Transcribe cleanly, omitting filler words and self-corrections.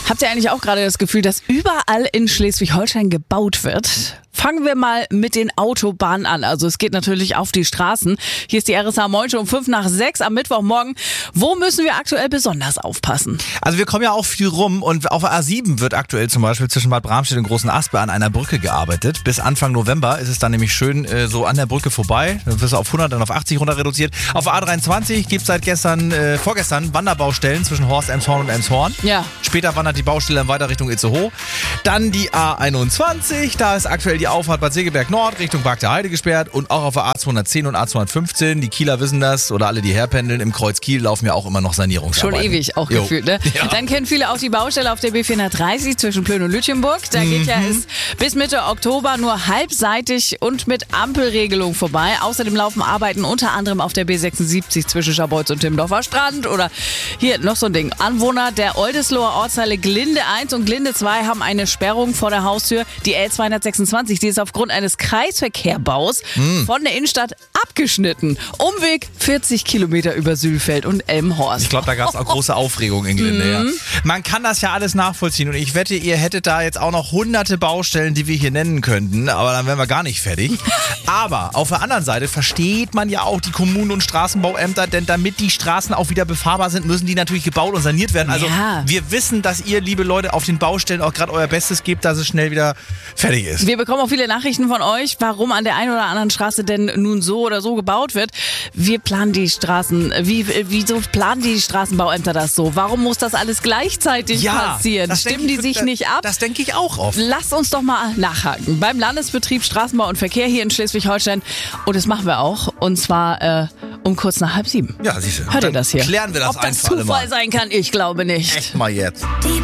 Habt ihr eigentlich auch gerade das Gefühl, dass überall in Schleswig-Holstein gebaut wird? Fangen wir mal mit den Autobahnen an. Also es geht natürlich auf die Straßen. Hier ist die RSA Moin Show um 5:05 am Mittwochmorgen. Wo müssen wir aktuell besonders aufpassen? Also wir kommen ja auch viel rum und auf der A7 wird aktuell zum Beispiel zwischen Bad Bramstedt und Großen Aspe an einer Brücke gearbeitet. Bis Anfang November ist es dann nämlich schön so an der Brücke vorbei. Dann wirst du auf 100, dann auf 80 runter reduziert. Auf der A23 gibt es seit vorgestern Wanderbaustellen zwischen Horst, Elmshorn und Elmshorn. Ja. Später wandert die Baustelle dann weiter Richtung Itzehoe. Dann die A21, da ist aktuell die Auffahrt Bad Segeberg Nord Richtung Park der Heide gesperrt und auch auf der A210 und A215. Die Kieler wissen das oder alle, die herpendeln. Im Kreuz Kiel laufen ja auch immer noch Sanierungsarbeiten. Schon ewig auch gefühlt, ne? Ja. Dann kennen viele auch die Baustelle auf der B430 zwischen Plön und Lütjenburg. Da geht ja es bis Mitte Oktober nur halbseitig und mit Ampelregelung vorbei. Außerdem laufen Arbeiten unter anderem auf der B76 zwischen Scharbeutz und Timmendorfer Strand. Oder hier noch so ein Ding. Anwohner der Oldesloher Ortsteile Glinde 1 und Glinde 2 haben eine Sperrung vor der Haustür. Die L226, die ist aufgrund eines Kreisverkehrbaus von der Innenstadt abgeschnitten. Umweg 40 Kilometer über Sülfeld und Elmhorst. Ich glaube, da gab es auch große Aufregung in Glinde. Ja. Man kann das ja alles nachvollziehen und ich wette, ihr hättet da jetzt auch noch hunderte Baustellen, die wir hier nennen könnten, aber dann wären wir gar nicht fertig. Aber auf der anderen Seite versteht man ja auch die Kommunen und Straßenbauämter, denn damit die Straßen auch wieder befahrbar sind, müssen die natürlich gebaut und saniert werden. Also wir wissen, dass ihr, liebe Leute, auf den Baustellen auch gerade euer Bestes gebt, dass es schnell wieder fertig ist. Wir bekommen auch viele Nachrichten von euch, warum an der einen oder anderen Straße denn nun so oder so gebaut wird. Wir planen die Straßen, wieso planen die Straßenbauämter das so? Warum muss das alles gleichzeitig passieren? Stimmen die sich nicht ab? Das denke ich auch oft. Lasst uns doch mal nachhaken. Beim Landesbetrieb Straßenbau und Verkehr hier in Schleswig-Holstein. Und das machen wir auch. Und zwar um kurz nach 6:30. Ja, siehst du. Hört ihr das hier? Klären wir das Ob das einfach alle mal. Zufall sein kann, ich glaube nicht. Echt mal jetzt. Die